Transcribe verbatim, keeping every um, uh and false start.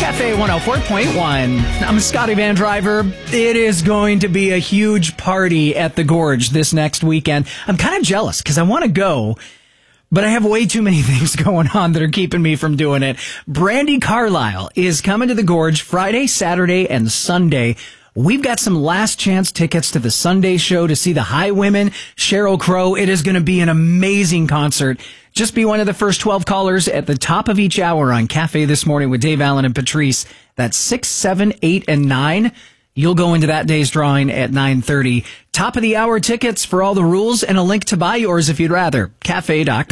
Cafe one oh four point one. I'm Scotty Van Driver. It is going to be a huge party at the Gorge this next weekend. I'm kind of jealous because I want to go, but I have way too many things going on that are keeping me from doing it. Brandi Carlile is coming to the Gorge Friday, Saturday, and Sunday. We've got some last chance tickets to the Sunday show to see the Highwomen, Sheryl Crow. It is going to be an amazing concert. Just be one of the first twelve callers at the top of each hour on Cafe This Morning with Dave Allen and Patrice. That's six, seven, eight, and nine. You'll go into that day's drawing at nine thirty. Top of the hour tickets for all the rules and a link to buy yours if you'd rather. Cafe dot com.